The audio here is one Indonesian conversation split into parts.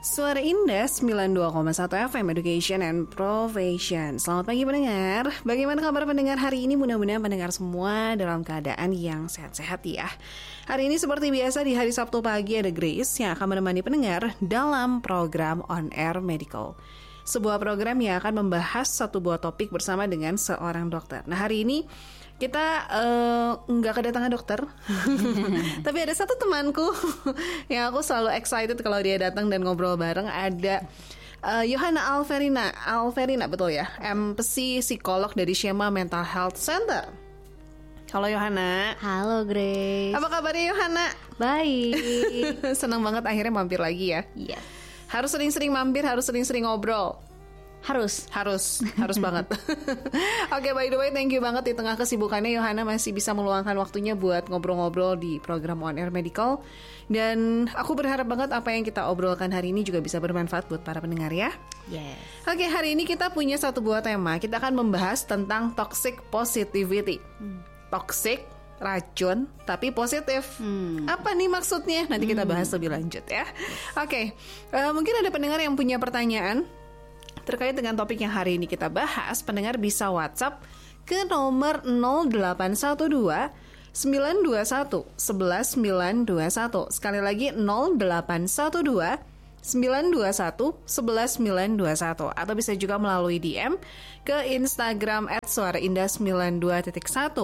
Suara Indah 92,1 FM Education and Profession. Selamat pagi pendengar. Bagaimana kabar pendengar hari ini? Mudah-mudahan pendengar semua dalam keadaan yang sehat-sehat ya. Hari ini seperti biasa di hari Sabtu pagi ada Grace yang akan menemani pendengar dalam program On Air Medical. Sebuah program yang akan membahas satu buah topik bersama dengan seorang dokter. Nah hari ini kita nggak kedatangan dokter, tapi ada satu temanku yang aku selalu excited kalau dia datang dan ngobrol bareng. Ada Yohana Alverina betul ya, MPC psikolog dari Shema Mental Health Center. Halo Yohana. Halo Grace. Apa kabarnya Yohana? Baik. Senang banget akhirnya mampir lagi ya. Iya. Harus sering-sering mampir, harus sering-sering ngobrol. Harus banget. Oke, by the way, thank you banget di tengah kesibukannya Yohana masih bisa meluangkan waktunya buat ngobrol-ngobrol di program On Air Medical. Dan aku berharap banget apa yang kita obrolkan hari ini juga bisa bermanfaat buat para pendengar ya. Yes. Oke, hari ini kita punya satu buah tema. Kita akan membahas tentang toxic positivity. Toxic, racun, tapi positif. Apa nih maksudnya? Nanti kita bahas lebih lanjut ya. Oke, mungkin ada pendengar yang punya pertanyaan terkait dengan topik yang hari ini kita bahas. Pendengar bisa WhatsApp ke nomor 0812 921 11921. Sekali lagi 0812 921 11921. Atau bisa juga melalui DM ke Instagram @suaraindah92.1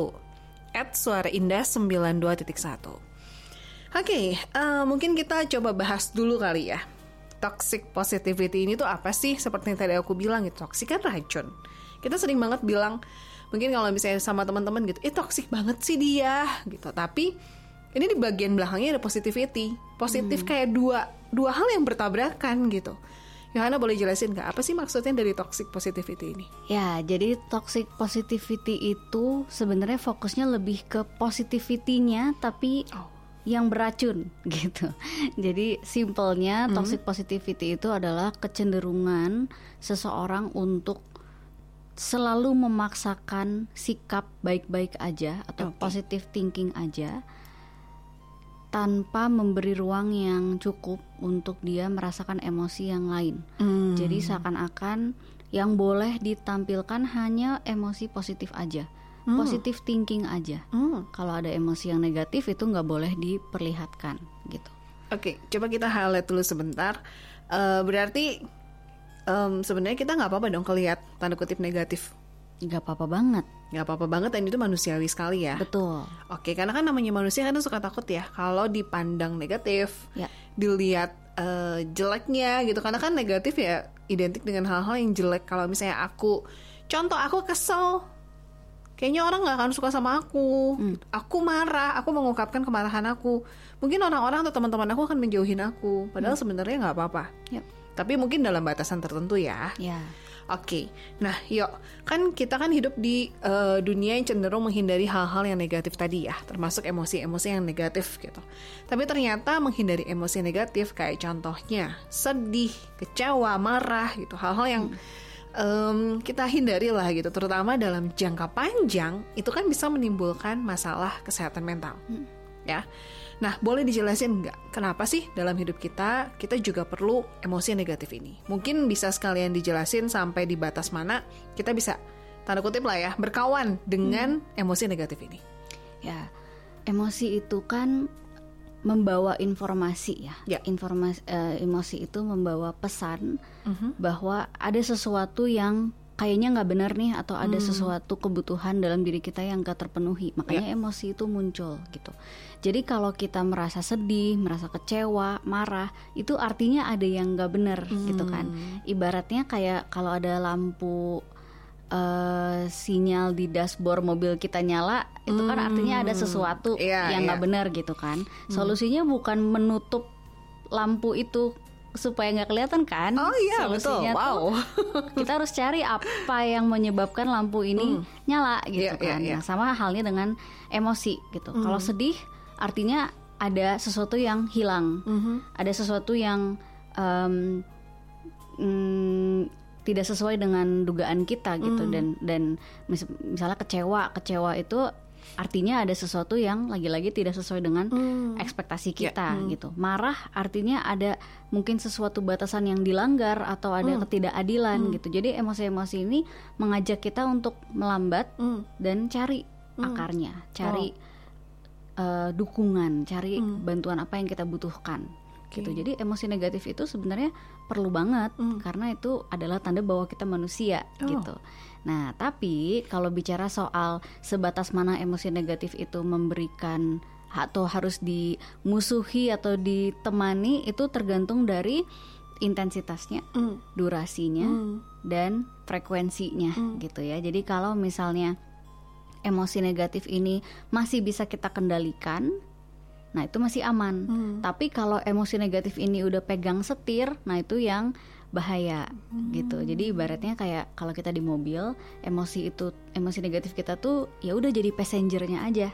@suaraindah92.1. Oke, mungkin kita coba bahas dulu kali ya. Toxic positivity ini tuh apa sih? Seperti yang tadi aku bilang gitu, toxic kan racun. Kita sering banget bilang, mungkin kalau misalnya sama teman-teman gitu, toxic banget sih dia gitu. Tapi ini di bagian belakangnya ada positivity. Positif kayak dua hal yang bertabrakan gitu. Yohana boleh jelasin nggak apa sih maksudnya dari toxic positivity ini? Ya, jadi toxic positivity itu sebenarnya fokusnya lebih ke positivity-nya, tapi yang beracun gitu. Jadi simpelnya toxic positivity itu adalah kecenderungan seseorang untuk selalu memaksakan sikap baik-baik aja atau positive thinking aja tanpa memberi ruang yang cukup untuk dia merasakan emosi yang lain. Jadi seakan-akan yang boleh ditampilkan hanya emosi positif aja. Positive thinking aja. Kalau ada emosi yang negatif itu nggak boleh diperlihatkan gitu. Oke, coba kita highlight dulu sebentar. Berarti sebenarnya kita nggak apa-apa dong kelihat tanda kutip negatif. Nggak apa-apa banget. Nggak apa-apa banget, dan itu manusiawi sekali ya. Betul. Oke, karena kan namanya manusia kan suka takut ya kalau dipandang negatif, ya. Dilihat jeleknya gitu. Karena kan negatif ya identik dengan hal-hal yang jelek. Kalau misalnya aku kesel, kayaknya orang gak akan suka sama aku. Aku marah, aku mengungkapkan kemarahan aku. Mungkin orang-orang atau teman-teman aku akan menjauhin aku. Padahal sebenarnya gak apa-apa. Tapi mungkin dalam batasan tertentu ya. Oke, nah yuk, kan kita kan hidup di dunia yang cenderung menghindari hal-hal yang negatif tadi ya, termasuk emosi-emosi yang negatif gitu. Tapi ternyata menghindari emosi negatif kayak contohnya sedih, kecewa, marah gitu, hal-hal yang kita hindari lah gitu, terutama dalam jangka panjang itu kan bisa menimbulkan masalah kesehatan mental ya. Nah, boleh dijelasin nggak kenapa sih dalam hidup kita juga perlu emosi negatif ini? Mungkin bisa sekalian dijelasin sampai di batas mana kita bisa tanda kutip lah ya berkawan dengan emosi negatif ini. Ya, emosi itu kan membawa informasi ya. Emosi itu membawa pesan bahwa ada sesuatu yang kayaknya nggak benar nih, atau ada sesuatu kebutuhan dalam diri kita yang nggak terpenuhi. Makanya emosi itu muncul gitu. Jadi kalau kita merasa sedih, merasa kecewa, marah, itu artinya ada yang nggak benar gitu kan. Ibaratnya kayak kalau ada lampu sinyal di dashboard mobil kita nyala, itu kan artinya ada sesuatu yang nggak benar gitu kan. Solusinya bukan menutup lampu itu supaya nggak kelihatan kan? Oh iya, solusinya betul. Wow. Kita harus cari apa yang menyebabkan lampu ini nyala gitu kan. Nah, sama halnya dengan emosi gitu. Kalau sedih artinya ada sesuatu yang hilang, ada sesuatu yang tidak sesuai dengan dugaan kita gitu. Dan misalnya kecewa itu artinya ada sesuatu yang lagi-lagi tidak sesuai dengan ekspektasi kita gitu. Marah artinya ada mungkin sesuatu batasan yang dilanggar atau ada ketidakadilan gitu. Jadi emosi-emosi ini mengajak kita untuk melambat dan cari akarnya, cari dukungan, cari bantuan apa yang kita butuhkan gitu. Jadi emosi negatif itu sebenarnya perlu banget karena itu adalah tanda bahwa kita manusia gitu. Nah, tapi kalau bicara soal sebatas mana emosi negatif itu memberikan atau harus dimusuhi atau ditemani, itu tergantung dari intensitasnya, durasinya, dan frekuensinya gitu ya. Jadi kalau misalnya emosi negatif ini masih bisa kita kendalikan, nah itu masih aman. Tapi kalau emosi negatif ini udah pegang setir, nah itu yang bahaya gitu. Jadi ibaratnya kayak kalau kita di mobil, emosi negatif kita tuh ya udah jadi passengernya aja.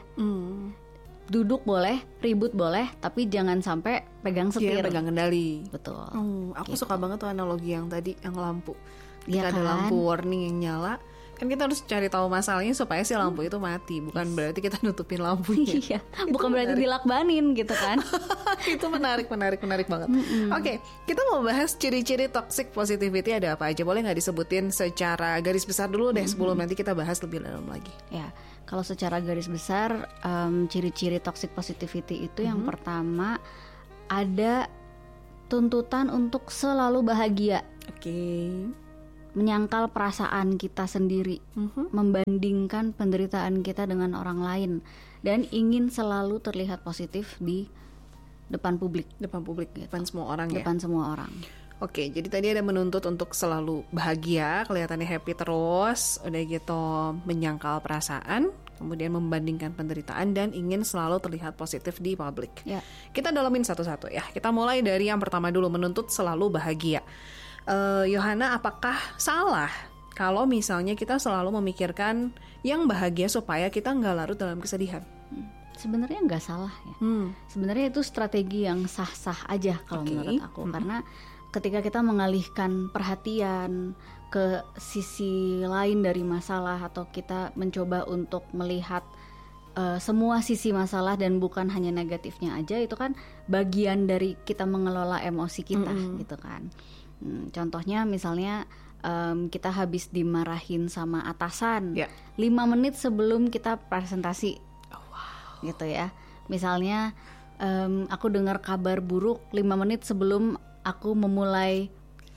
Duduk boleh, ribut boleh, tapi jangan sampai pegang setir. Pegang kendali. Betul. Aku suka banget tuh analogi yang tadi, yang lampu. Ya Ketika kan? ada lampu warning yang nyala, kan kita harus cari tahu masalahnya supaya si lampu itu mati. Bukan berarti kita nutupin lampunya. Iya, bukan berarti dilakbanin gitu kan. Itu menarik banget. Oke, kita mau bahas ciri-ciri toxic positivity ada apa aja. Boleh nggak disebutin secara garis besar dulu deh sebelum nanti kita bahas lebih dalam lagi. Ya, kalau secara garis besar ciri-ciri toxic positivity itu yang pertama ada tuntutan untuk selalu bahagia. Oke. Menyangkal perasaan kita sendiri, membandingkan penderitaan kita dengan orang lain, dan ingin selalu terlihat positif di depan publik Depan semua orang ya. depan semua orang. Oke, jadi tadi ada menuntut untuk selalu bahagia, kelihatannya happy terus, udah gitu menyangkal perasaan, kemudian membandingkan penderitaan dan ingin selalu terlihat positif di publik. Ya. Kita dalamin satu-satu ya. Kita mulai dari yang pertama dulu, menuntut selalu bahagia. Yohana, apakah salah kalau misalnya kita selalu memikirkan yang bahagia supaya kita nggak larut dalam kesedihan? Sebenarnya nggak salah ya. Sebenarnya itu strategi yang sah-sah aja kalau menurut aku, karena ketika kita mengalihkan perhatian ke sisi lain dari masalah atau kita mencoba untuk melihat semua sisi masalah dan bukan hanya negatifnya aja, itu kan bagian dari kita mengelola emosi kita gitu kan. Contohnya misalnya kita habis dimarahin sama atasan 5 menit sebelum kita presentasi gitu ya. Misalnya aku dengar kabar buruk 5 menit sebelum aku memulai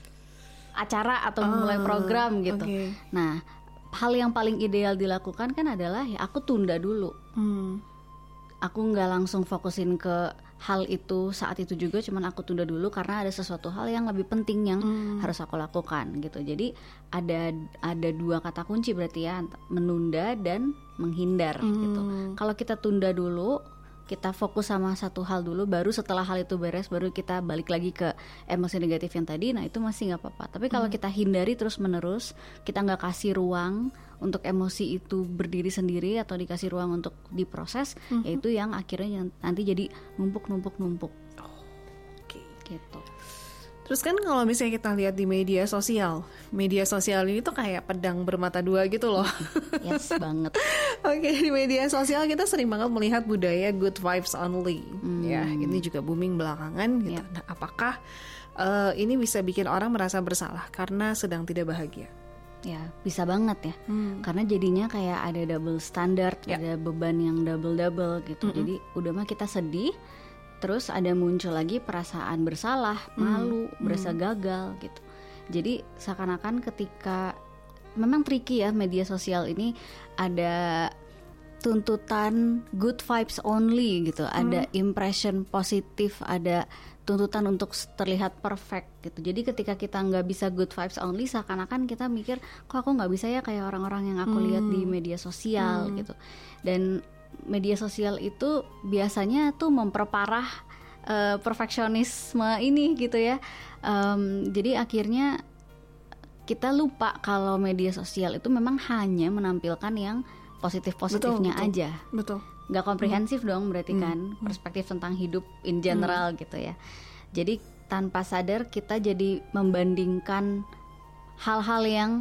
acara atau memulai program gitu. Nah, hal yang paling ideal dilakukan kan adalah ya aku tunda dulu. Aku nggak langsung fokusin ke hal itu saat itu juga, cuman aku tunda dulu karena ada sesuatu hal yang lebih penting yang harus aku lakukan gitu. Jadi ada dua kata kunci berarti ya, menunda dan menghindar gitu. Kalau kita tunda dulu, kita fokus sama satu hal dulu, baru setelah hal itu beres baru kita balik lagi ke emosi negatif yang tadi, nah itu masih nggak apa-apa. Tapi kalau kita hindari terus menerus, kita nggak kasih ruang untuk emosi itu berdiri sendiri atau dikasih ruang untuk diproses, yaitu yang akhirnya nanti jadi numpuk. Gitu. Terus kan kalau misalnya kita lihat di media sosial ini tuh kayak pedang bermata dua gitu loh. Yes banget. Oke, di media sosial kita sering banget melihat budaya good vibes only. Ya, ini juga booming belakangan gitu. Nah, apakah ini bisa bikin orang merasa bersalah karena sedang tidak bahagia? Ya, bisa banget ya. Karena jadinya kayak ada double standard, ada beban yang double gitu. Jadi udah mah kita sedih, terus ada muncul lagi perasaan bersalah, malu, berasa gagal gitu. Jadi seakan-akan ketika memang tricky ya media sosial ini, ada tuntutan good vibes only gitu, ada impression positif, ada tuntutan untuk terlihat perfect gitu. Jadi ketika kita nggak bisa good vibes only, seakan-akan kita mikir kok aku nggak bisa ya kayak orang-orang yang aku lihat di media sosial gitu. Dan media sosial itu biasanya tuh memperparah perfeksionisme ini gitu ya. Jadi akhirnya kita lupa kalau media sosial itu memang hanya menampilkan yang positif-positifnya aja. Betul. Nggak komprehensif dong berarti kan, perspektif tentang hidup in general gitu ya. Jadi tanpa sadar kita jadi membandingkan hal-hal yang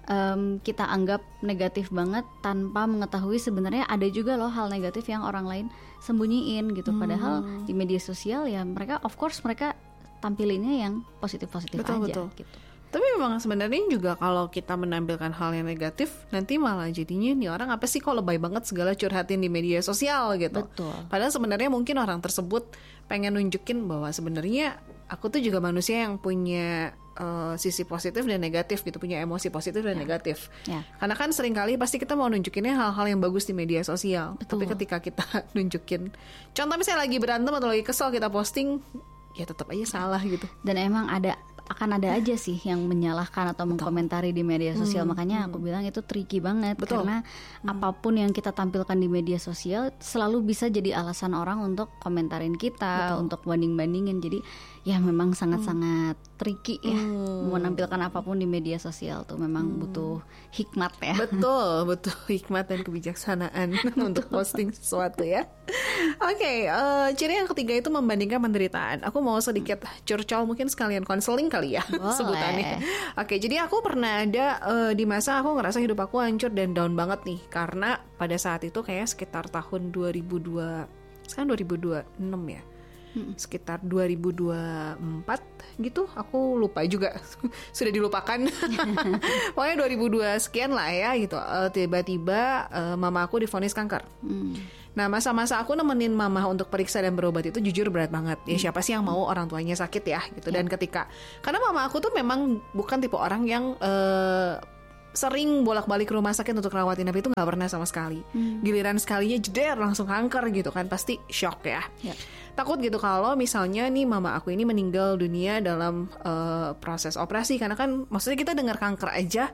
kita anggap negatif banget tanpa mengetahui sebenarnya ada juga loh hal negatif yang orang lain sembunyiin gitu. Padahal di media sosial ya mereka of course mereka tampilinnya yang positif-positif aja betul. gitu. Tapi memang sebenarnya juga kalau kita menampilkan hal yang negatif, nanti malah jadinya nih orang apa sih kok lebay banget segala curhatin di media sosial gitu. Betul. Padahal sebenarnya mungkin orang tersebut pengen nunjukin bahwa sebenarnya aku tuh juga manusia yang punya sisi positif dan negatif gitu, punya emosi positif dan negatif. Ya. Karena kan seringkali pasti kita mau nunjukinnya hal-hal yang bagus di media sosial. Betul. Tapi ketika kita nunjukin, contoh misalnya lagi berantem atau lagi kesel kita posting, ya tetap aja salah gitu. Dan emang akan ada aja sih yang menyalahkan atau mengkomentari di media sosial. Makanya aku bilang itu tricky banget. Betul. Karena apapun yang kita tampilkan di media sosial selalu bisa jadi alasan orang untuk komentarin kita, untuk banding-bandingin. Jadi ya memang sangat-sangat tricky ya. Menampilkan apapun di media sosial tuh memang butuh hikmat ya. Betul, butuh hikmat dan kebijaksanaan untuk posting sesuatu ya. Oke, ciri yang ketiga itu membandingkan penderitaan. Aku mau sedikit curcol, mungkin sekalian konseling kali ya sebutannya. Oke, jadi aku pernah ada di masa aku ngerasa hidup aku hancur dan down banget nih. Karena pada saat itu kayak sekitar tahun 2002, sekarang 2026 ya. Sekitar 2024 gitu, aku lupa juga. Sudah dilupakan. Pokoknya 2002 sekian lah ya gitu. Tiba-tiba mama aku divonis kanker. Nah masa-masa aku nemenin mama untuk periksa dan berobat itu jujur berat banget. Ya siapa sih yang mau orang tuanya sakit ya gitu. Dan karena mama aku tuh memang bukan tipe orang yang sering bolak-balik ke rumah sakit untuk rawat inap, itu nggak pernah sama sekali. Giliran sekalinya jeder langsung kanker gitu kan, pasti shock ya. Takut gitu kalau misalnya nih mama aku ini meninggal dunia dalam proses operasi. Karena kan maksudnya kita dengar kanker aja,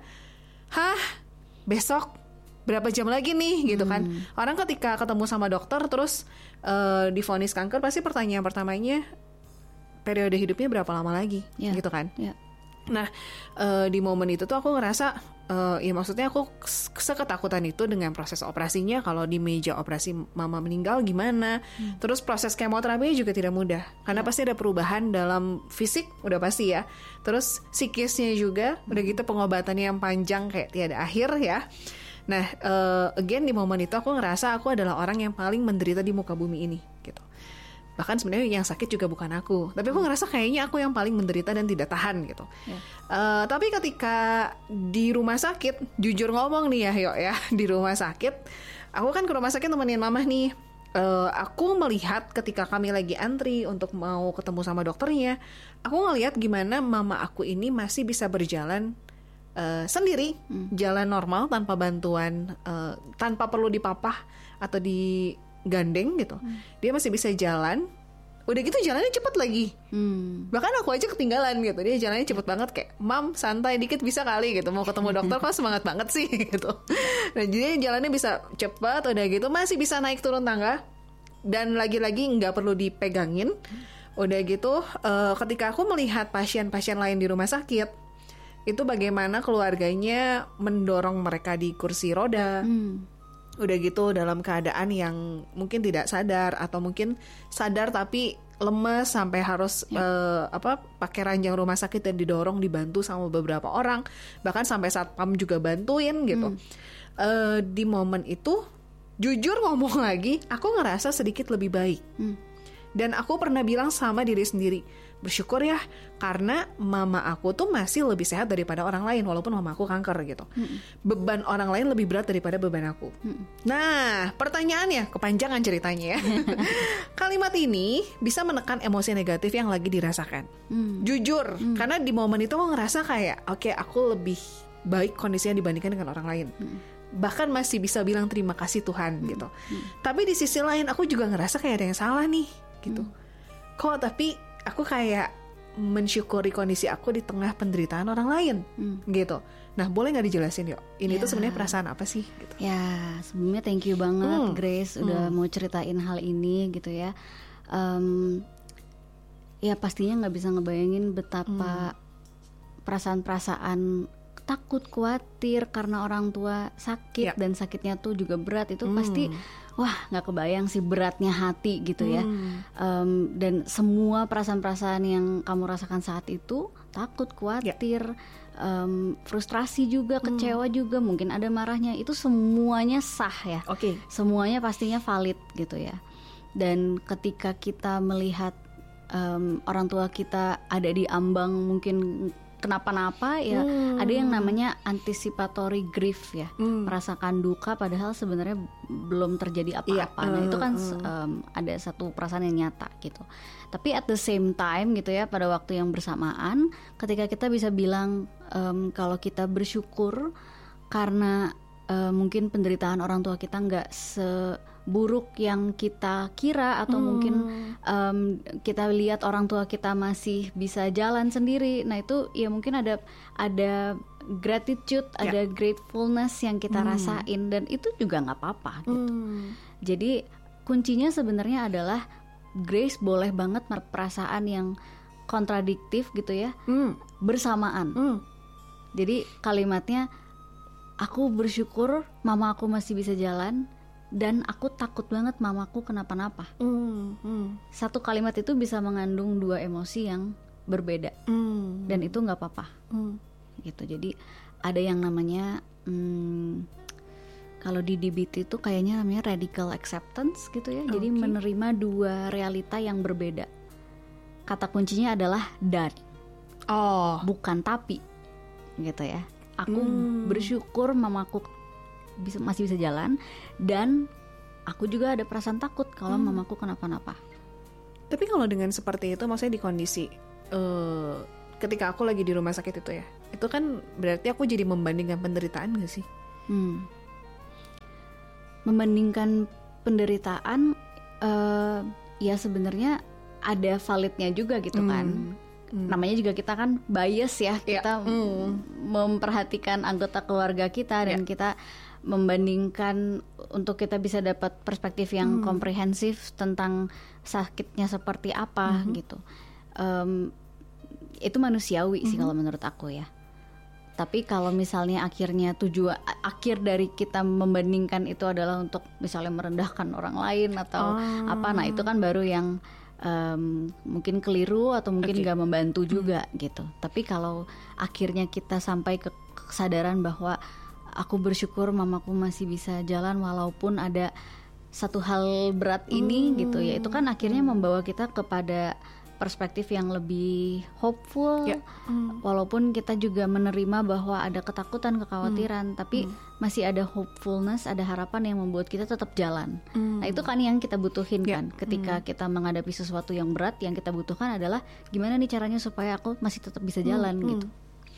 besok berapa jam lagi nih gitu kan. Orang ketika ketemu sama dokter terus divonis kanker, pasti pertanyaan pertamanya periode hidupnya berapa lama lagi gitu kan. Nah di momen itu tuh aku ngerasa ya maksudnya aku seketakutan itu dengan proses operasinya. Kalau di meja operasi mama meninggal gimana. Terus proses kemoterapinya juga tidak mudah. Karena pasti ada perubahan dalam fisik, udah pasti ya. Terus psikisnya juga, udah gitu pengobatan yang panjang kayak tiada akhir ya. Nah again di momen itu aku ngerasa aku adalah orang yang paling menderita di muka bumi ini gitu. Bahkan sebenarnya yang sakit juga bukan aku, tapi aku ngerasa kayaknya aku yang paling menderita dan tidak tahan gitu. Tapi ketika di rumah sakit, jujur ngomong nih ya Yok ya, di rumah sakit, aku kan ke rumah sakit nemenin mama nih. Aku melihat ketika kami lagi antri untuk mau ketemu sama dokternya, aku ngelihat gimana mama aku ini masih bisa berjalan sendiri, jalan normal tanpa bantuan, tanpa perlu dipapah atau digandeng gitu. Dia masih bisa jalan. Udah gitu jalannya cepet lagi. Bahkan aku aja ketinggalan gitu. Dia jalannya cepet banget kayak, "Mam, santai dikit bisa kali gitu. Mau ketemu dokter kok semangat banget sih?" gitu. Nah, jadi jalannya bisa cepet, udah gitu masih bisa naik turun tangga. Dan lagi-lagi nggak perlu dipegangin. Udah gitu ketika aku melihat pasien-pasien lain di rumah sakit, itu bagaimana keluarganya mendorong mereka di kursi roda. Udah gitu dalam keadaan yang mungkin tidak sadar atau mungkin sadar tapi lemes sampai harus pakai ranjang rumah sakit dan didorong dibantu sama beberapa orang, bahkan sampai satpam juga bantuin gitu. Di momen itu jujur ngomong lagi, aku ngerasa sedikit lebih baik. Dan aku pernah bilang sama diri sendiri, bersyukur ya karena mama aku tuh masih lebih sehat daripada orang lain walaupun mama aku kanker gitu. Beban orang lain lebih berat daripada beban aku. Nah pertanyaannya, kepanjangan ceritanya ya. Kalimat ini bisa menekan emosi negatif yang lagi dirasakan. Jujur karena di momen itu aku ngerasa kayak oke, aku lebih baik kondisinya dibandingkan dengan orang lain. Bahkan masih bisa bilang terima kasih Tuhan gitu. Tapi di sisi lain aku juga ngerasa kayak ada yang salah nih gitu. Kok tapi aku kayak mensyukuri kondisi aku di tengah penderitaan orang lain gitu. Nah boleh nggak dijelasin Yok? Ini tuh sebenarnya perasaan apa sih? Gitu. Ya sebelumnya thank you banget Grace udah mau ceritain hal ini gitu ya. Ya pastinya nggak bisa ngebayangin betapa perasaan-perasaan takut, khawatir karena orang tua sakit dan sakitnya tuh juga berat itu pasti wah nggak kebayang sih beratnya hati gitu ya. Dan semua perasaan-perasaan yang kamu rasakan saat itu takut, khawatir, frustrasi juga, kecewa juga, mungkin ada marahnya. Itu semuanya sah ya. Semuanya pastinya valid gitu ya. Dan ketika kita melihat orang tua kita ada di ambang mungkin kenapa-napa ya, ada yang namanya anticipatory grief ya, merasakan duka padahal sebenarnya belum terjadi apa-apa. Nah itu kan ada satu perasaan yang nyata gitu. Tapi at the same time gitu ya, pada waktu yang bersamaan ketika kita bisa bilang kalau kita bersyukur karena mungkin penderitaan orang tua kita nggak seburuk yang kita kira, atau mungkin kita lihat orang tua kita masih bisa jalan sendiri. Nah itu ya mungkin ada gratitude, ada gratefulness yang kita rasain, dan itu juga nggak apa-apa gitu. Jadi kuncinya sebenarnya adalah Grace boleh banget perasaan yang kontradiktif gitu ya, bersamaan. Jadi kalimatnya, aku bersyukur mama aku masih bisa jalan, dan aku takut banget mamaku kenapa-napa. Satu kalimat itu bisa mengandung dua emosi yang berbeda, dan itu nggak apa-apa. Gitu. Jadi ada yang namanya kalau di DBT itu kayaknya namanya radical acceptance gitu ya. Jadi menerima dua realita yang berbeda. Kata kuncinya adalah dan, bukan tapi, gitu ya. Aku bersyukur mamaku masih bisa jalan, dan aku juga ada perasaan takut kalau mamaku kenapa-napa. Tapi kalau dengan seperti itu, maksudnya di kondisi ketika aku lagi di rumah sakit itu ya, itu kan berarti aku jadi membandingkan penderitaan gak sih? Membandingkan penderitaan, ya sebenarnya ada validnya juga gitu kan. Namanya juga kita kan bias ya, kita memperhatikan anggota keluarga kita, dan kita membandingkan untuk kita bisa dapat perspektif yang komprehensif tentang sakitnya seperti apa gitu. Itu manusiawi sih kalau menurut aku ya. Tapi kalau misalnya akhirnya akhir dari kita membandingkan itu adalah untuk misalnya merendahkan orang lain atau apa, nah itu kan baru yang mungkin keliru atau mungkin gak membantu juga gitu. Tapi kalau akhirnya kita sampai ke kesadaran bahwa aku bersyukur mamaku masih bisa jalan walaupun ada satu hal berat ini gitu ya, itu kan akhirnya membawa kita kepada perspektif yang lebih hopeful, walaupun kita juga menerima bahwa ada ketakutan, kekhawatiran, tapi masih ada hopefulness, ada harapan yang membuat kita tetap jalan. Nah itu kan yang kita butuhin kan, ketika kita menghadapi sesuatu yang berat, yang kita butuhkan adalah gimana nih caranya supaya aku masih tetap bisa jalan gitu.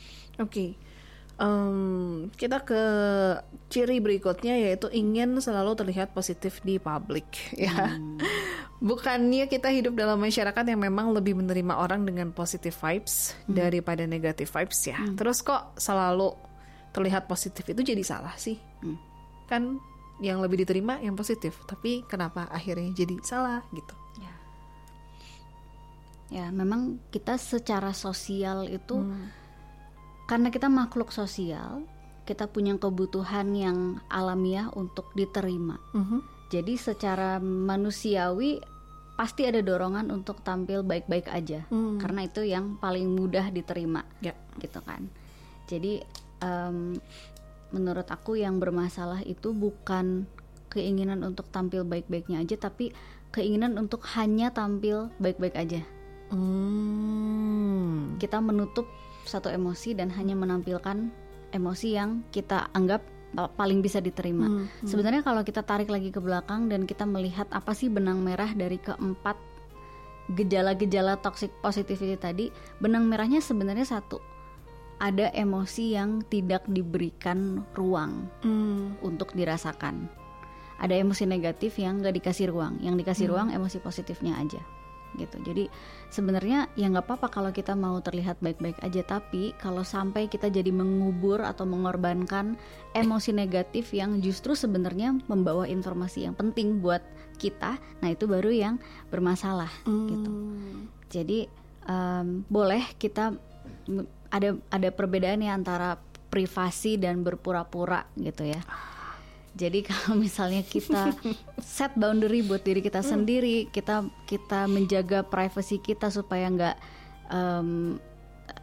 Kita ke ciri berikutnya, yaitu ingin selalu terlihat positif di publik ya. Bukannya kita hidup dalam masyarakat yang memang lebih menerima orang dengan positive vibes daripada negative vibes ya. Terus kok selalu terlihat positif itu jadi salah sih? Kan yang lebih diterima yang positif, tapi kenapa akhirnya jadi salah gitu? Ya memang kita secara sosial itu karena kita makhluk sosial, kita punya kebutuhan yang alamiah untuk diterima. Jadi secara manusiawi pasti ada dorongan untuk tampil baik-baik aja, karena itu yang paling mudah diterima, gitu kan. Jadi menurut aku yang bermasalah itu bukan keinginan untuk tampil baik-baiknya aja, tapi keinginan untuk hanya tampil baik-baik aja. Kita menutup satu emosi dan hanya menampilkan emosi yang kita anggap paling bisa diterima. Sebenarnya kalau kita tarik lagi ke belakang dan kita melihat apa sih benang merah dari keempat gejala-gejala toxic positivity tadi, benang merahnya sebenarnya satu, ada emosi yang tidak diberikan ruang untuk dirasakan. Ada emosi negatif yang gak dikasih ruang, yang dikasih ruang emosi positifnya aja gitu. Jadi sebenarnya ya nggak apa-apa kalau kita mau terlihat baik-baik aja, tapi kalau sampai kita jadi mengubur atau mengorbankan emosi negatif yang justru sebenarnya membawa informasi yang penting buat kita, nah itu baru yang bermasalah gitu. Jadi boleh kita ada perbedaan ya antara privasi dan berpura-pura gitu ya. Jadi kalau misalnya kita set boundary buat diri kita sendiri, kita menjaga privasi kita supaya nggak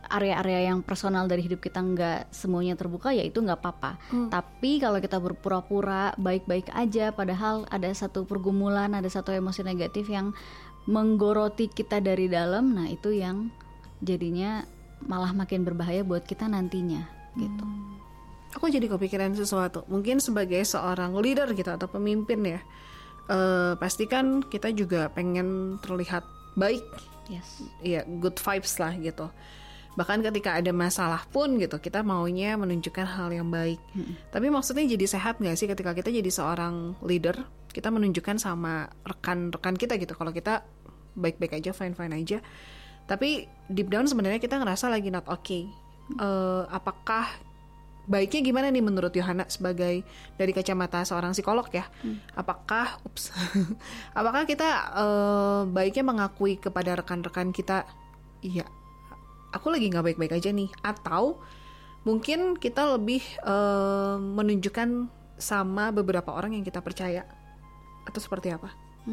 area-area yang personal dari hidup kita nggak semuanya terbuka, ya itu nggak apa-apa. Tapi kalau kita berpura-pura baik-baik aja, padahal ada satu pergumulan, ada satu emosi negatif yang menggoroti kita dari dalam, nah itu yang jadinya malah makin berbahaya buat kita nantinya gitu. Aku jadi kepikiran sesuatu. Mungkin sebagai seorang leader gitu atau pemimpin ya, pasti kan kita juga pengen terlihat baik. Yes. Ya, good vibes lah gitu. Bahkan ketika ada masalah pun gitu, kita maunya menunjukkan hal yang baik. Tapi maksudnya jadi sehat gak sih ketika kita jadi seorang leader, kita menunjukkan sama rekan-rekan kita gitu, kalau kita baik-baik aja, fine-fine aja, tapi deep down sebenarnya kita ngerasa lagi not okay. Apakah baiknya gimana nih menurut Yohana sebagai dari kacamata seorang psikolog ya? Apakah apakah kita baiknya mengakui kepada rekan-rekan kita, iya, aku lagi nggak baik-baik aja nih, atau mungkin kita lebih menunjukkan sama beberapa orang yang kita percaya, atau seperti apa?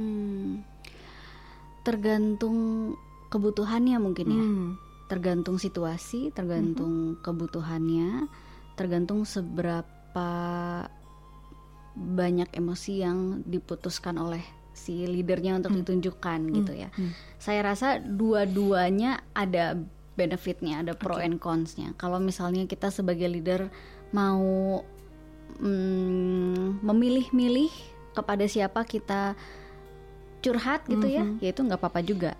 Tergantung kebutuhannya mungkin ya. Tergantung situasi, tergantung kebutuhannya, tergantung seberapa banyak emosi yang diputuskan oleh si leadernya untuk ditunjukkan gitu ya. Saya rasa dua-duanya ada benefitnya, ada pro and cons-nya. Kalau misalnya kita sebagai leader mau memilih-milih kepada siapa kita curhat gitu ya itu nggak apa-apa juga.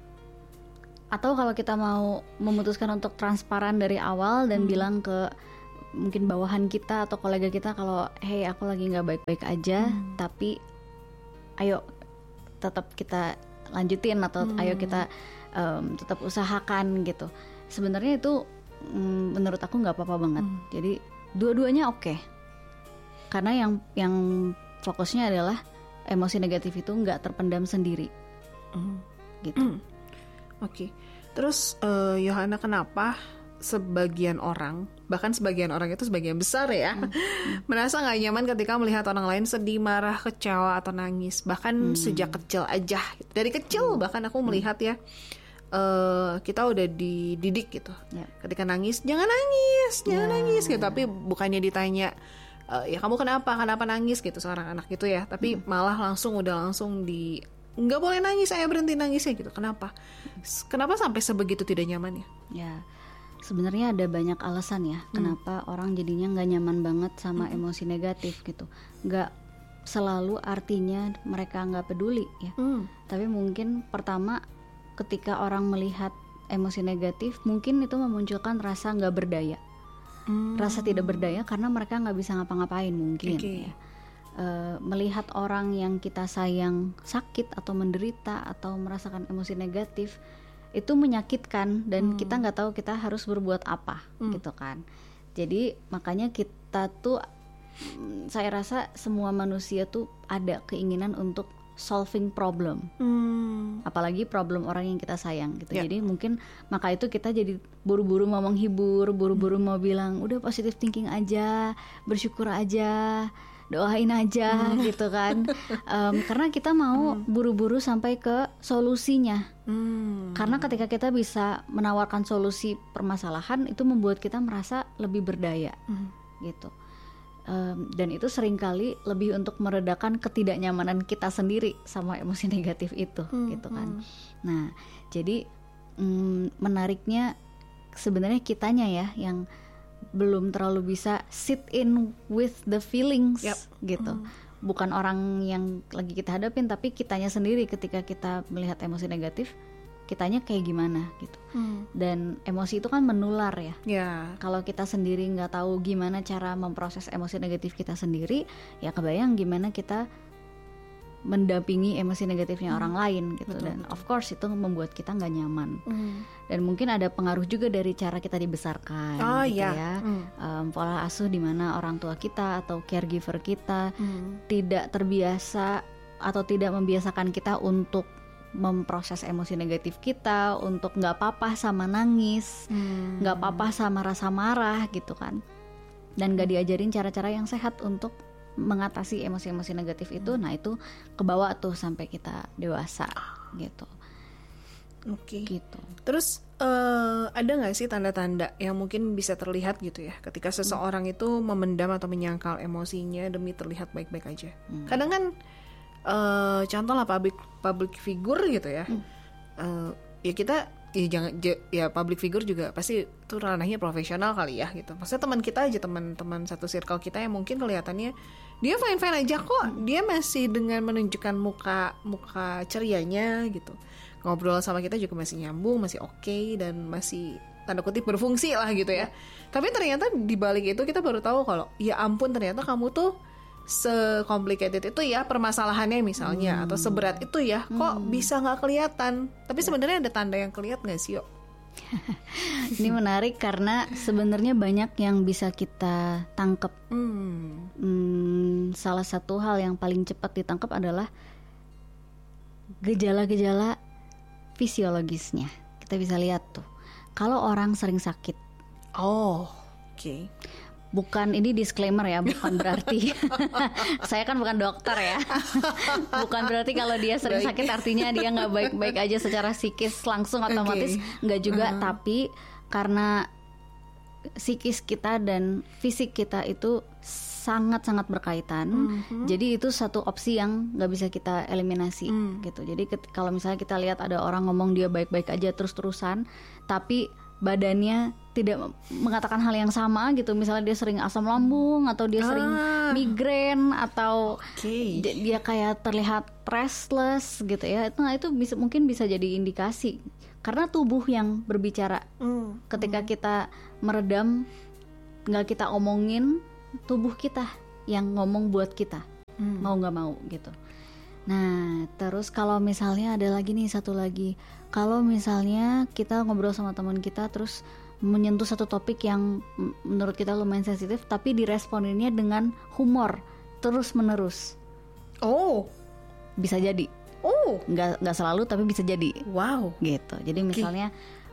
Atau kalau kita mau memutuskan untuk transparan dari awal dan bilang ke mungkin bawahan kita atau kolega kita kalau hey aku lagi nggak baik-baik aja, tapi ayo tetap kita lanjutin atau ayo kita tetap usahakan gitu. Sebenarnya itu menurut aku nggak apa-apa banget. Jadi dua-duanya oke. Karena yang fokusnya adalah emosi negatif itu nggak terpendam sendiri, gitu. Oke. Terus Yohana, kenapa sebagian orang, bahkan sebagian orang itu sebagian besar ya, merasa nggak nyaman ketika melihat orang lain sedih, marah, kecewa atau nangis, bahkan sejak kecil aja. Dari kecil bahkan aku melihat ya, kita udah dididik gitu. Ketika nangis, jangan nangis gitu. Tapi bukannya ditanya, ya kamu kenapa nangis gitu seorang anak gitu ya, tapi malah langsung nggak boleh nangis, saya berhenti nangis ya gitu. Kenapa sampai sebegitu tidak nyaman ya? Ya sebenarnya ada banyak alasan ya kenapa orang jadinya nggak nyaman banget sama emosi negatif gitu. Nggak selalu artinya mereka nggak peduli ya, tapi mungkin pertama ketika orang melihat emosi negatif mungkin itu memunculkan rasa nggak berdaya. Rasa tidak berdaya karena mereka nggak bisa ngapa-ngapain mungkin ya. Melihat orang yang kita sayang sakit atau menderita atau merasakan emosi negatif itu menyakitkan dan kita nggak tahu kita harus berbuat apa gitu kan. Jadi makanya kita tuh, saya rasa semua manusia tuh ada keinginan untuk solving problem, apalagi problem orang yang kita sayang gitu. Jadi mungkin maka itu kita jadi buru-buru mau menghibur, buru-buru mau bilang udah positive thinking aja, bersyukur aja, doain aja gitu kan. Karena kita mau buru-buru sampai ke solusinya. Karena ketika kita bisa menawarkan solusi permasalahan itu membuat kita merasa lebih berdaya gitu. Dan itu seringkali lebih untuk meredakan ketidaknyamanan kita sendiri sama emosi negatif itu gitu kan. Nah jadi menariknya sebenarnya kitanya ya yang belum terlalu bisa sit in with the feelings gitu. Bukan orang yang lagi kita hadapin, tapi kitanya sendiri ketika kita melihat emosi negatif, kitanya kayak gimana gitu. Dan emosi itu kan menular ya. Kalau kita sendiri nggak tahu gimana cara memproses emosi negatif kita sendiri, ya kebayang gimana kita mendampingi emosi negatifnya orang lain gitu. Dan of course itu membuat kita nggak nyaman. Dan mungkin ada pengaruh juga dari cara kita dibesarkan gitu ya. Pola asuh di mana orang tua kita atau caregiver kita tidak terbiasa atau tidak membiasakan kita untuk memproses emosi negatif kita, untuk nggak apa-apa sama nangis, nggak apa-apa sama rasa marah gitu kan. Dan nggak diajarin cara-cara yang sehat untuk mengatasi emosi-emosi negatif itu. Nah itu kebawa tuh sampai kita dewasa gitu. Oke. Gitu. Terus ada nggak sih tanda-tanda yang mungkin bisa terlihat gitu ya ketika seseorang itu memendam atau menyangkal emosinya demi terlihat baik-baik aja? Kadang kan contoh lah public figure gitu ya. Ya kita ya public figure juga pasti itu ranahnya profesional kali ya gitu. Maksudnya teman kita aja, teman-teman satu circle kita yang mungkin kelihatannya dia fine-fine aja kok, dia masih dengan menunjukkan muka cerianya gitu. Ngobrol sama kita juga masih nyambung, masih oke, dan masih tanda kutip berfungsi lah gitu ya. Tapi ternyata di balik itu kita baru tahu kalau ya ampun ternyata kamu tuh se-complicated itu ya permasalahannya misalnya, atau seberat itu ya, kok bisa nggak kelihatan. Tapi sebenarnya ada tanda yang kelihatan nggak sih, Yok? Ini menarik karena sebenarnya banyak yang bisa kita tangkap. Salah satu hal yang paling cepat ditangkap adalah gejala-gejala fisiologisnya. Kita bisa lihat tuh kalau orang sering sakit. Oh, oke. Bukan, ini disclaimer ya, bukan berarti saya kan bukan dokter ya. Bukan berarti kalau dia sering sakit artinya dia nggak baik-baik aja secara psikis langsung otomatis, nggak juga. Tapi karena psikis kita dan fisik kita itu sangat-sangat berkaitan. Jadi itu satu opsi yang nggak bisa kita eliminasi gitu. Jadi kalau misalnya kita lihat ada orang ngomong dia baik-baik aja terus-terusan, tapi badannya tidak mengatakan hal yang sama gitu. Misalnya dia sering asam lambung, atau dia sering migrain, atau dia kayak terlihat restless gitu ya. Nah itu mungkin bisa jadi indikasi karena tubuh yang berbicara. Ketika kita meredam, nggak kita omongin, tubuh kita yang ngomong buat kita, mau nggak mau gitu. Nah terus kalau misalnya ada lagi nih, satu lagi, kalau misalnya kita ngobrol sama teman kita terus menyentuh satu topik yang menurut kita lumayan sensitif, tapi diresponinnya dengan humor terus menerus. Oh, bisa jadi. Oh, nggak selalu tapi bisa jadi. Wow, gitu. Jadi misalnya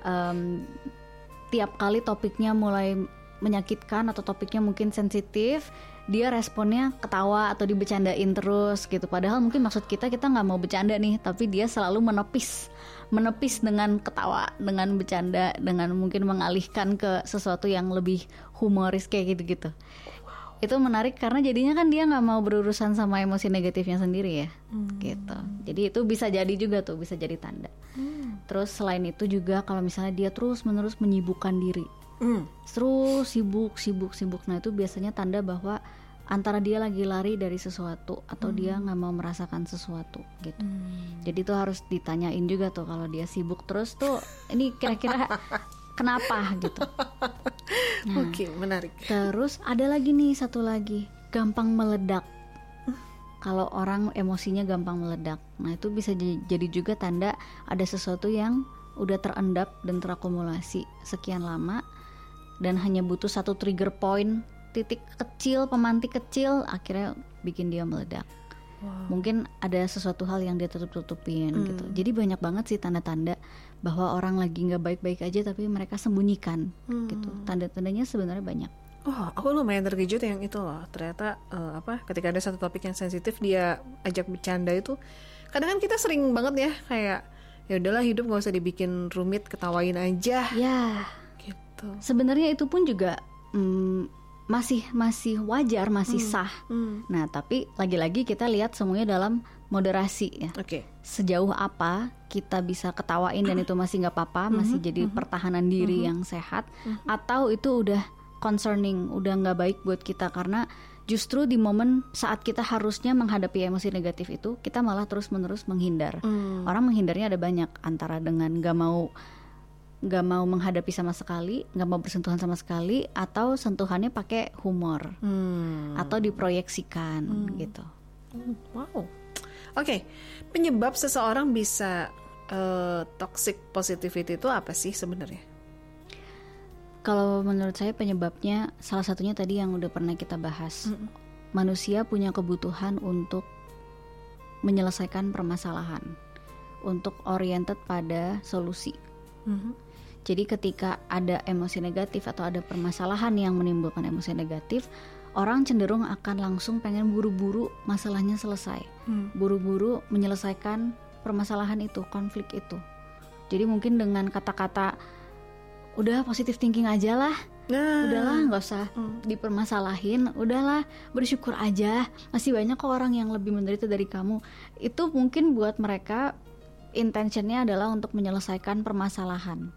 tiap kali topiknya mulai menyakitkan atau topiknya mungkin sensitif, dia responnya ketawa atau dibecandain terus gitu. Padahal mungkin maksud kita nggak mau bercanda nih, tapi dia selalu menepis dengan ketawa, dengan bercanda, dengan mungkin mengalihkan ke sesuatu yang lebih humoris kayak gitu-gitu. Itu menarik karena jadinya kan dia nggak mau berurusan sama emosi negatifnya sendiri ya, gitu. Jadi itu bisa jadi juga tuh, bisa jadi tanda. Terus selain itu juga kalau misalnya dia terus-menerus menyibukkan diri, terus sibuk. Nah itu biasanya tanda bahwa antara dia lagi lari dari sesuatu atau dia nggak mau merasakan sesuatu gitu. Jadi itu harus ditanyain juga tuh, kalau dia sibuk terus tuh ini kira-kira kenapa gitu. Nah, Oke, menarik. Terus ada lagi nih, satu lagi, gampang meledak. Kalau orang emosinya gampang meledak, nah itu bisa jadi juga tanda ada sesuatu yang udah terendap dan terakumulasi sekian lama, dan hanya butuh satu trigger point, titik kecil, pemantik kecil, akhirnya bikin dia meledak. Mungkin ada sesuatu hal yang dia tutup-tutupin gitu. Jadi banyak banget sih tanda-tanda bahwa orang lagi nggak baik-baik aja tapi mereka sembunyikan gitu. Tanda-tandanya sebenarnya banyak. Oh, aku lumayan terkejut yang itu loh. Ternyata ketika ada satu topik yang sensitif dia ajak bercanda itu, kadang kan kita sering banget ya kayak ya udahlah, hidup nggak usah dibikin rumit, ketawain aja. Ya. Gitu. Sebenarnya itu pun juga masih wajar, masih sah. Nah, tapi lagi-lagi kita lihat semuanya dalam moderasi ya. Sejauh apa kita bisa ketawain dan itu masih nggak apa-apa, masih jadi pertahanan diri yang sehat, atau itu udah concerning, udah nggak baik buat kita, karena justru di momen saat kita harusnya menghadapi emosi negatif itu, kita malah terus-menerus menghindar. Orang menghindarnya ada banyak, antara dengan nggak mau menghadapi sama sekali, nggak mau bersentuhan sama sekali, atau sentuhannya pakai humor atau diproyeksikan gitu. Wow. Oke, penyebab seseorang bisa toxic positivity itu apa sih sebenarnya? Kalau menurut saya penyebabnya salah satunya tadi yang udah pernah kita bahas. Manusia punya kebutuhan untuk menyelesaikan permasalahan, untuk oriented pada solusi. Jadi ketika ada emosi negatif atau ada permasalahan yang menimbulkan emosi negatif, orang cenderung akan langsung pengen buru-buru masalahnya selesai, buru-buru menyelesaikan permasalahan itu, konflik itu. Jadi mungkin dengan kata-kata udah positive thinking aja lah, udahlah nggak usah dipermasalahin, udahlah bersyukur aja, masih banyak kok orang yang lebih menderita dari kamu. Itu mungkin buat mereka intentionnya adalah untuk menyelesaikan permasalahan.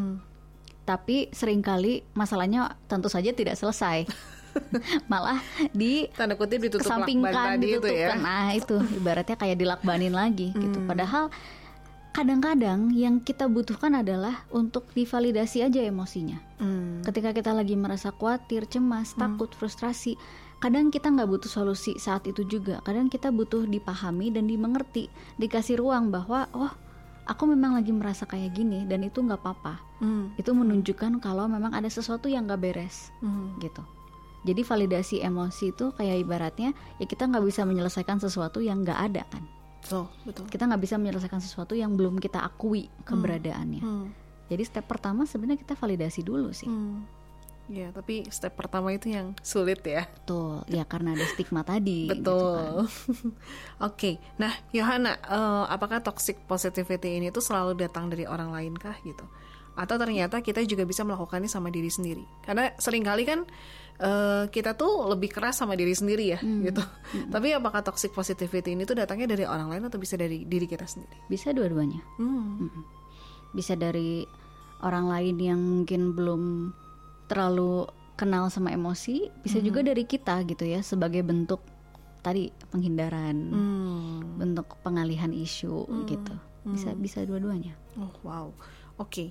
Tapi seringkali masalahnya tentu saja tidak selesai. Malah di tanda kutip ditutup kesampingkan, itu ya. ditutupkan. Nah itu ibaratnya kayak dilakbanin lagi gitu. Padahal kadang-kadang yang kita butuhkan adalah untuk divalidasi aja emosinya. Ketika kita lagi merasa khawatir, cemas, takut, frustrasi, kadang kita nggak butuh solusi saat itu juga. Kadang kita butuh dipahami dan dimengerti, dikasih ruang bahwa aku memang lagi merasa kayak gini dan itu nggak apa-apa. Itu menunjukkan kalau memang ada sesuatu yang nggak beres, gitu. Jadi validasi emosi itu kayak ibaratnya ya kita nggak bisa menyelesaikan sesuatu yang nggak ada kan. Betul. Kita nggak bisa menyelesaikan sesuatu yang belum kita akui keberadaannya. Jadi step pertama sebenarnya kita validasi dulu sih. Ya, tapi step pertama itu yang sulit ya. Betul, ya karena ada stigma tadi. Betul. Gitu kan. Oke, nah Yohana, apakah toxic positivity ini tuh selalu datang dari orang lain kah gitu? Atau ternyata kita juga bisa melakukannya sama diri sendiri? Karena seringkali kan kita tuh lebih keras sama diri sendiri ya, gitu. Tapi apakah toxic positivity ini tuh datangnya dari orang lain atau bisa dari diri kita sendiri? Bisa dua-duanya. Bisa dari orang lain yang mungkin belum terlalu kenal sama emosi, bisa juga dari kita gitu ya, sebagai bentuk tadi penghindaran, bentuk pengalihan isu gitu. Bisa dua-duanya. Oh wow, oke.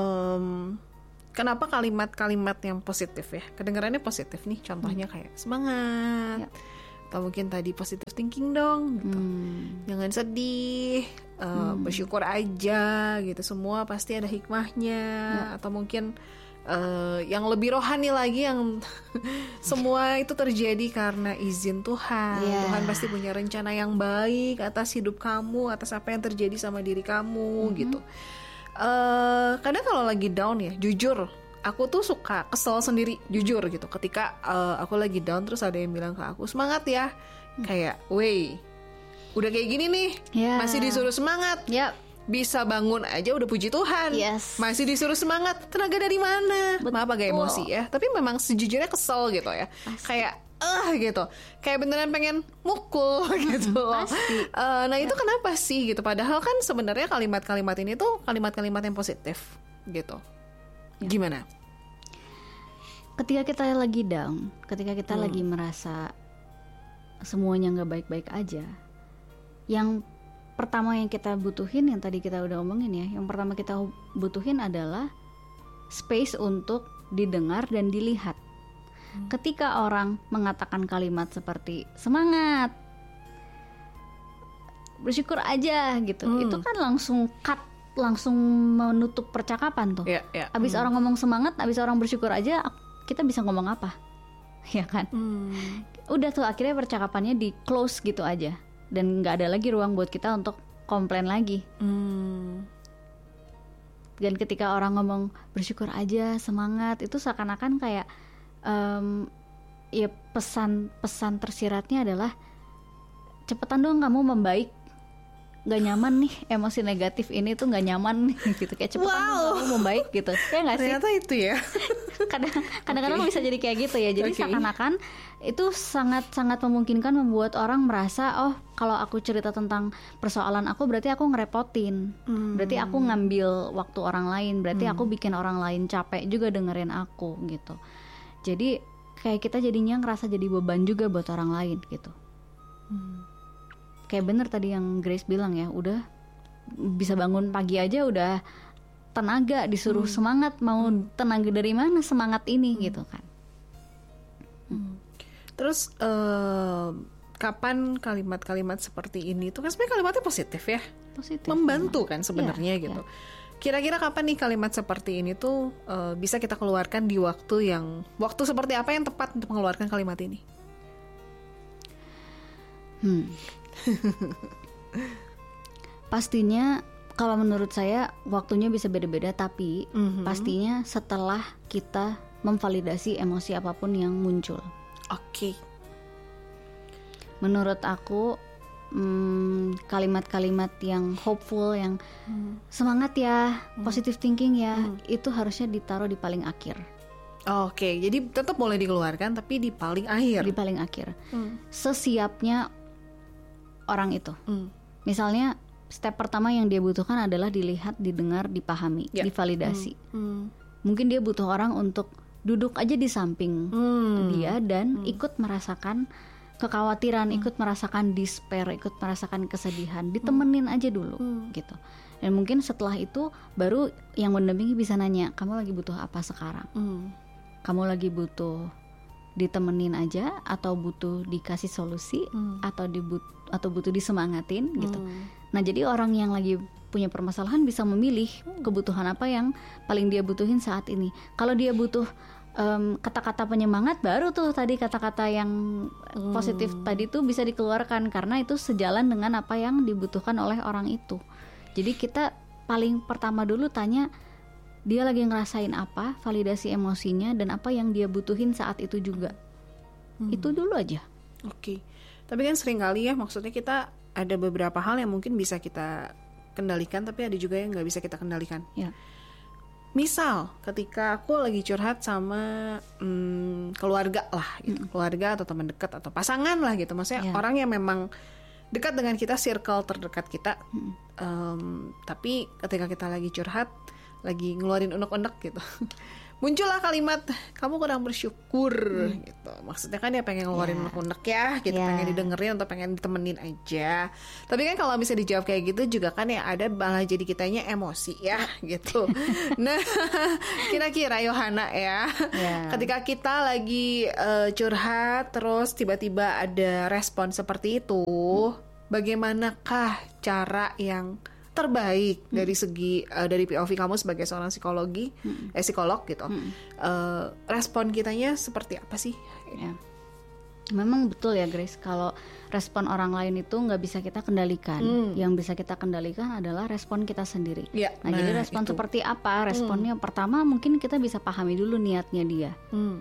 Kenapa kalimat-kalimat yang positif ya? Kedengarannya positif nih, contohnya kayak semangat, atau mungkin tadi positive thinking dong, gitu. Jangan sedih, bersyukur aja, gitu. Semua pasti ada hikmahnya, atau mungkin yang lebih rohani lagi, yang semua itu terjadi karena izin Tuhan. Tuhan pasti punya rencana yang baik atas hidup kamu, atas apa yang terjadi sama diri kamu, gitu. Kadang kalau lagi down ya, jujur aku tuh suka kesel sendiri, jujur gitu. Ketika aku lagi down terus ada yang bilang ke aku semangat ya, kayak wey udah kayak gini nih, masih disuruh semangat, bisa bangun aja udah puji Tuhan, masih disuruh semangat, tenaga dari mana? Maaf agak emosi ya, tapi memang sejujurnya kesel gitu ya. Kayak gitu, kayak beneran pengen mukul gitu loh. Nah itu kenapa sih gitu? Padahal kan sebenarnya kalimat-kalimat ini tuh kalimat-kalimat yang positif gitu. Gimana? Ketika kita lagi down, ketika kita lagi merasa semuanya nggak baik-baik aja, yang pertama yang kita butuhin, yang tadi kita udah omongin ya, yang pertama kita butuhin adalah space untuk didengar dan dilihat. Ketika orang mengatakan kalimat seperti semangat, bersyukur aja gitu, itu kan langsung cut, langsung menutup percakapan tuh. Abis orang ngomong semangat, abis orang bersyukur aja, kita bisa ngomong apa? Ya kan? Udah tuh akhirnya percakapannya di close gitu aja, dan nggak ada lagi ruang buat kita untuk komplain lagi. Dan ketika orang ngomong bersyukur aja, semangat, itu seakan-akan kayak ya pesan tersiratnya adalah cepetan dong kamu membaik, nggak nyaman nih emosi negatif ini tuh nggak nyaman nih gitu, kayak cepetan dong kamu membaik gitu ya nggak sih? Ternyata itu ya. Kadang-kadang bisa jadi kayak gitu ya. Jadi seakan-akan itu sangat memungkinkan membuat orang merasa kalau aku cerita tentang persoalan aku berarti aku ngerepotin, berarti aku ngambil waktu orang lain, berarti aku bikin orang lain capek juga dengerin aku gitu. Jadi kayak kita jadinya ngerasa jadi beban juga buat orang lain gitu. Kayak bener tadi yang Grace bilang ya, udah bisa bangun pagi aja udah tenaga, disuruh semangat, mau tenaga dari mana semangat ini gitu kan. Terus kapan kalimat-kalimat seperti ini tuh kan sebenarnya kalimatnya positif ya, membantu kan sebenarnya gitu. Kira-kira kapan nih kalimat seperti ini tuh bisa kita keluarkan di waktu seperti apa yang tepat untuk mengeluarkan kalimat ini? Pastinya kalau menurut saya waktunya bisa beda-beda, tapi pastinya setelah kita memvalidasi emosi apapun yang muncul. Oke. Menurut aku kalimat-kalimat yang hopeful, yang semangat ya, positive thinking ya, itu harusnya ditaruh di paling akhir. Oke, jadi tetap boleh dikeluarkan tapi di paling akhir. Di paling akhir. Sesiapnya orang itu. Misalnya step pertama yang dia butuhkan adalah dilihat, didengar, dipahami, divalidasi. Mungkin dia butuh orang untuk duduk aja di samping dia dan ikut merasakan kekhawatiran, ikut merasakan despair, ikut merasakan kesedihan, ditemenin aja dulu gitu. Dan mungkin setelah itu baru yang mendampingi bisa nanya, kamu lagi butuh apa sekarang? Kamu lagi butuh ditemenin aja atau butuh dikasih solusi atau butuh disemangatin gitu. Nah, jadi orang yang lagi punya permasalahan bisa memilih kebutuhan apa yang paling dia butuhin saat ini. Kalau dia butuh kata-kata penyemangat, baru tuh tadi kata-kata yang positif tadi tuh bisa dikeluarkan karena itu sejalan dengan apa yang dibutuhkan oleh orang itu. Jadi kita paling pertama dulu tanya dia lagi ngerasain apa, validasi emosinya dan apa yang dia butuhin saat itu juga. Itu dulu aja. Oke. Tapi kan sering kali ya, maksudnya kita ada beberapa hal yang mungkin bisa kita kendalikan, tapi ada juga yang nggak bisa kita kendalikan. Ya. Misal ketika aku lagi curhat sama keluarga lah gitu, keluarga atau teman dekat atau pasangan lah gitu, maksudnya orang yang memang dekat dengan kita, circle terdekat kita, tapi ketika kita lagi curhat, lagi ngeluarin unek-unek gitu, muncullah kalimat kamu kurang bersyukur gitu. Maksudnya kan dia pengen ngeluarin unek-unek ya gitu, pengen didengerin atau pengen ditemenin aja. Tapi kan kalau bisa dijawab kayak gitu juga kan ya ada malah jadi kitanya emosi ya gitu. Nah, kira-kira Yohana ya, ketika kita lagi curhat terus tiba-tiba ada respon seperti itu, bagaimanakah cara yang terbaik dari segi dari POV kamu sebagai seorang psikolog gitu, respon kitanya seperti apa sih? Ya. Memang betul ya Grace, kalau respon orang lain itu nggak bisa kita kendalikan. Yang bisa kita kendalikan adalah respon kita sendiri. Nah, jadi respon itu seperti apa? Responnya pertama mungkin kita bisa pahami dulu niatnya dia.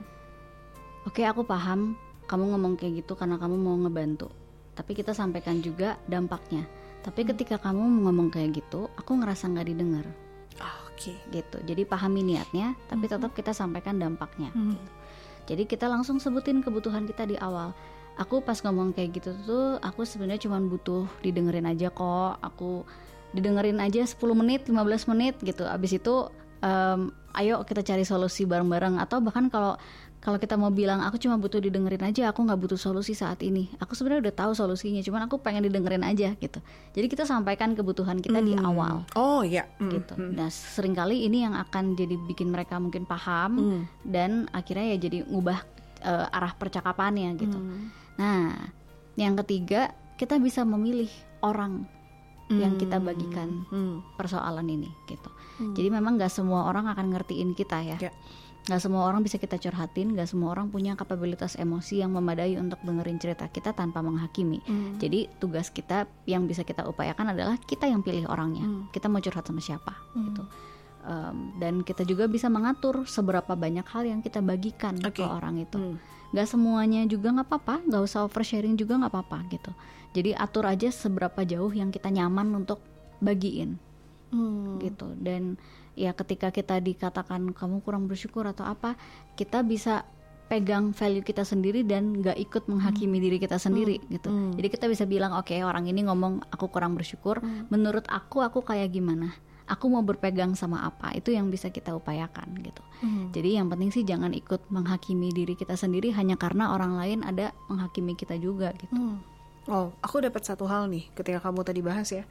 Oke, aku paham kamu ngomong kayak gitu karena kamu mau ngebantu. Tapi kita sampaikan juga dampaknya. Tapi ketika kamu ngomong kayak gitu, aku ngerasa nggak didengar. Gitu. Jadi pahami niatnya, tapi tetap kita sampaikan dampaknya. Gitu. Jadi kita langsung sebutin kebutuhan kita di awal. Aku pas ngomong kayak gitu tuh, aku sebenarnya cuma butuh didengerin aja kok. Aku didengerin aja 10 menit, 15 menit gitu. Abis itu, ayo kita cari solusi bareng-bareng. Atau bahkan kalau kita mau bilang aku cuma butuh didengerin aja, aku nggak butuh solusi saat ini, aku sebenarnya udah tahu solusinya, cuman aku pengen didengerin aja gitu. Jadi kita sampaikan kebutuhan kita di awal. Gitu. Nah, seringkali ini yang akan jadi bikin mereka mungkin paham dan akhirnya ya jadi ngubah arah percakapannya gitu. Nah, yang ketiga, kita bisa memilih orang yang kita bagikan persoalan ini gitu. Jadi memang nggak semua orang akan ngertiin kita ya. Gak semua orang bisa kita curhatin, gak semua orang punya kapabilitas emosi yang memadai untuk dengerin cerita kita tanpa menghakimi. Jadi tugas kita yang bisa kita upayakan adalah kita yang pilih orangnya. Kita mau curhat sama siapa gitu. Dan kita juga bisa mengatur seberapa banyak hal yang kita bagikan ke orang itu. Gak semuanya juga gak apa-apa, gak usah oversharing juga gak apa-apa gitu. Jadi atur aja seberapa jauh yang kita nyaman untuk bagiin gitu. Dan ya ketika kita dikatakan kamu kurang bersyukur atau apa, kita bisa pegang value kita sendiri dan gak ikut menghakimi diri kita sendiri gitu. Jadi kita bisa bilang oke, orang ini ngomong aku kurang bersyukur, menurut aku kayak gimana, aku mau berpegang sama apa, itu yang bisa kita upayakan gitu. Jadi yang penting sih jangan ikut menghakimi diri kita sendiri hanya karena orang lain ada menghakimi kita juga gitu. Aku dapat satu hal nih ketika kamu tadi bahas ya.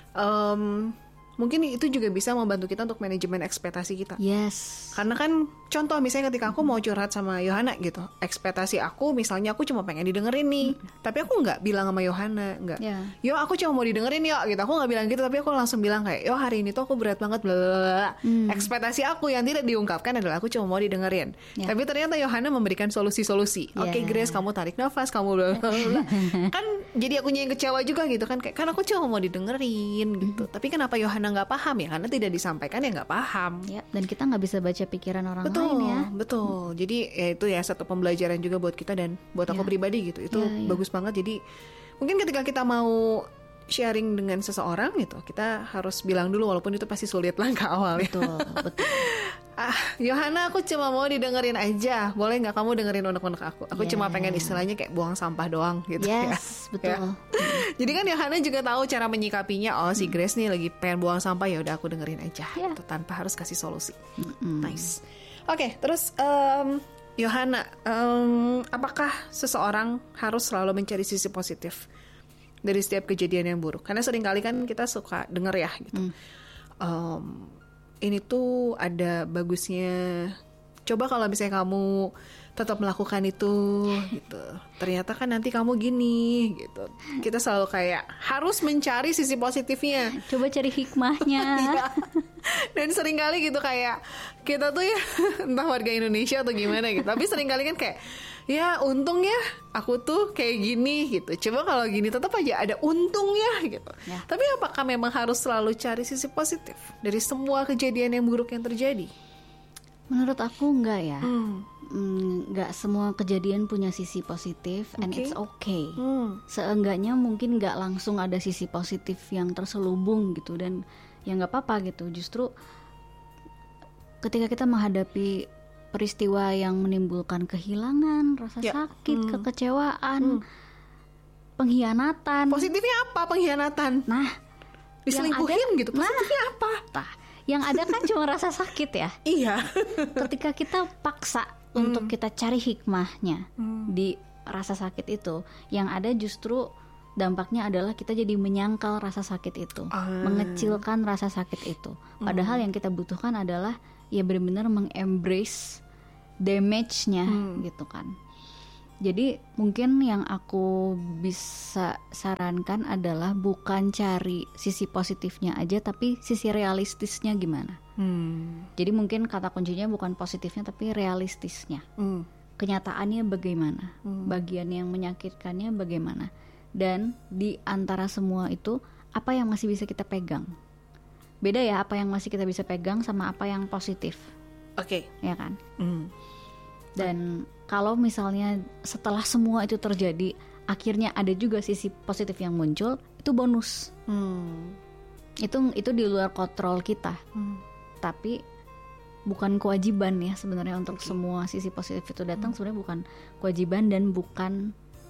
Mungkin itu juga bisa membantu kita untuk manajemen ekspektasi kita. Karena kan contoh misalnya ketika aku mau curhat sama Yohana gitu, ekspektasi aku misalnya aku cuma pengen didengerin nih, tapi aku nggak bilang sama Yohana, nggak, yo aku cuma mau didengerin yo gitu, aku nggak bilang gitu, tapi aku langsung bilang kayak, yo hari ini tuh aku berat banget, blablabla. Ekspektasi aku yang tidak diungkapkan adalah aku cuma mau didengerin, tapi ternyata Yohana memberikan solusi-solusi. Oke, Grace, kamu tarik nafas, kamu blablabla. Kan jadi akunya yang kecewa juga gitu kan, kayak kan aku cuma mau didengerin gitu, tapi kenapa Yohana nggak paham ya? Karena tidak disampaikan ya nggak paham. Dan kita nggak bisa baca pikiran orang lain ya. Betul. Jadi ya itu ya satu pembelajaran juga buat kita dan buat aku pribadi gitu. Itu bagus banget. Jadi mungkin ketika kita mau sharing dengan seseorang gitu, kita harus bilang dulu, walaupun itu pasti sulit langkah awalnya. Betul. Yohana, aku cuma mau didengerin aja, boleh nggak kamu dengerin unek-unek aku? Aku cuma pengen istilahnya kayak buang sampah doang gitu. Yes, betul. Ya. Jadi kan Yohana juga tahu cara menyikapinya. Oh, si Grace nih lagi pengen buang sampah, ya udah aku dengerin aja gitu, tanpa harus kasih solusi. Nice. Oke, terus Yohana, apakah seseorang harus selalu mencari sisi positif dari setiap kejadian yang buruk? Karena seringkali kan kita suka denger ya gitu. Ini tuh ada bagusnya. Coba kalau misalnya kamu tetap melakukan itu gitu, ternyata kan nanti kamu gini gitu. Kita selalu kayak harus mencari sisi positifnya. Coba cari hikmahnya. Dan seringkali gitu kayak kita tuh ya entah warga Indonesia atau gimana gitu, tapi seringkali kan kayak ya untung ya aku tuh kayak gini gitu. Coba kalau gini tetap aja ada untungnya gitu. Tapi apakah memang harus selalu cari sisi positif dari semua kejadian yang buruk yang terjadi? Menurut aku enggak ya. Enggak semua kejadian punya sisi positif, and it's okay. Seenggaknya mungkin enggak langsung ada sisi positif yang terselubung gitu, dan ya nggak apa-apa gitu. Justru ketika kita menghadapi peristiwa yang menimbulkan kehilangan, rasa sakit, kekecewaan, pengkhianatan. Positifnya apa pengkhianatan? Nah, diselingkuhin gitu. Positifnya apa? Yang ada kan cuma rasa sakit ya. Iya. Ketika kita paksa untuk kita cari hikmahnya di rasa sakit itu, yang ada justru dampaknya adalah kita jadi menyangkal rasa sakit itu, mengecilkan rasa sakit itu. Padahal yang kita butuhkan adalah ya benar-benar mengembrace damage-nya gitu kan. Jadi mungkin yang aku bisa sarankan adalah bukan cari sisi positifnya aja, tapi sisi realistisnya gimana. Jadi mungkin kata kuncinya bukan positifnya tapi realistisnya. Kenyataannya bagaimana, bagian yang menyakitkannya bagaimana. Dan di antara semua itu apa yang masih bisa kita pegang. Beda ya apa yang masih kita bisa pegang sama apa yang positif. Oke. Ya kan? Dan kalau misalnya setelah semua itu terjadi, akhirnya ada juga sisi positif yang muncul, itu bonus. Itu di luar kontrol kita. Tapi bukan kewajiban ya sebenarnya untuk semua sisi positif itu datang. Sebenarnya bukan kewajiban dan bukan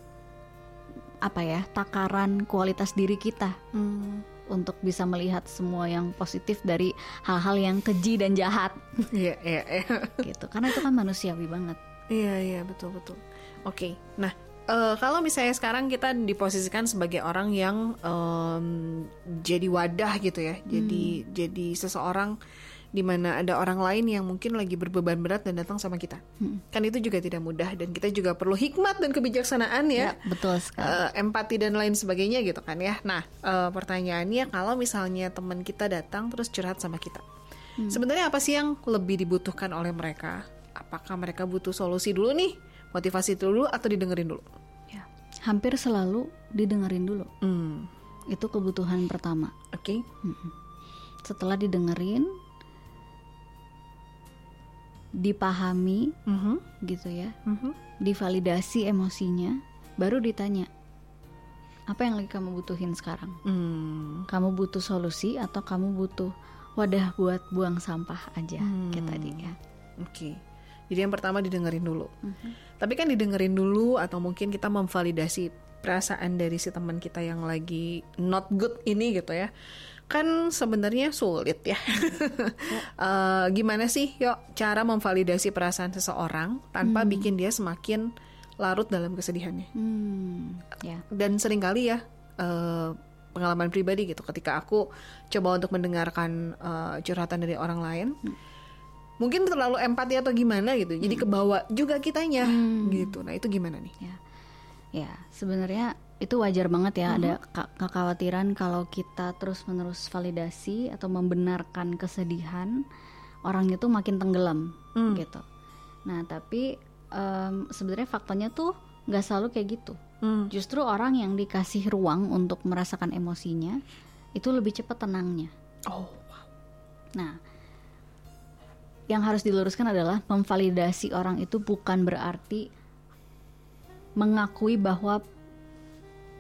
takaran kualitas diri kita untuk bisa melihat semua yang positif dari hal-hal yang keji dan jahat. Iya. Gitu. Karena itu kan manusiawi banget. Iya, betul. Oke. Nah, kalau misalnya sekarang kita diposisikan sebagai orang yang jadi wadah gitu ya, jadi seseorang di mana ada orang lain yang mungkin lagi berbeban berat dan datang sama kita, kan itu juga tidak mudah, dan kita juga perlu hikmat dan kebijaksanaan ya, betul sekali. Empati dan lain sebagainya gitu kan ya. Nah, pertanyaannya kalau misalnya teman kita datang terus curhat sama kita, sebenarnya apa sih yang lebih dibutuhkan oleh mereka? Apakah mereka butuh solusi dulu nih, motivasi dulu, atau didengerin dulu? Ya, hampir selalu didengerin dulu. Itu kebutuhan pertama. Oke. Setelah didengerin, dipahami, gitu ya, divalidasi emosinya, baru ditanya, apa yang lagi kamu butuhin sekarang? Kamu butuh solusi atau kamu butuh wadah buat buang sampah aja, kayak tadi ya. Oke. Jadi yang pertama didengerin dulu. Tapi kan didengerin dulu atau mungkin kita memvalidasi perasaan dari si teman kita yang lagi not good ini gitu ya, kan sebenarnya sulit ya. Gimana sih cara memvalidasi perasaan seseorang tanpa bikin dia semakin larut dalam kesedihannya? Dan seringkali ya pengalaman pribadi gitu, ketika aku coba untuk mendengarkan curhatan dari orang lain, mungkin terlalu empati atau gimana gitu, jadi kebawa juga kitanya gitu. Nah itu gimana nih? Ya sebenarnya itu wajar banget ya, ada kekhawatiran kalau kita terus-menerus validasi atau membenarkan kesedihan orang itu makin tenggelam gitu. Nah tapi sebenarnya faktanya tuh nggak selalu kayak gitu. Justru orang yang dikasih ruang untuk merasakan emosinya itu lebih cepat tenangnya. Nah, yang harus diluruskan adalah memvalidasi orang itu bukan berarti mengakui bahwa